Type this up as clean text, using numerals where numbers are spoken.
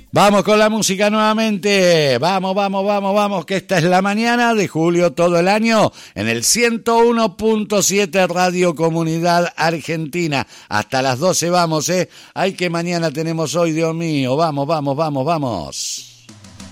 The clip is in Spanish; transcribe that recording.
Vamos con la música nuevamente. Vamos, que esta es la mañana de julio todo el año en el 101.7 Radio Comunidad Argentina. Hasta las 12 vamos, Ay, que mañana tenemos hoy, Dios mío. Vamos.